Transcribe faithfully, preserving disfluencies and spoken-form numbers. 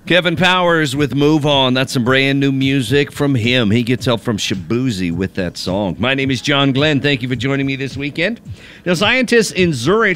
Kevin Powers with Move On. That's some brand new music from him. He gets help from Shabuzi with that song. My name is John Glenn. Thank you for joining me this weekend. Now, scientists in Zurich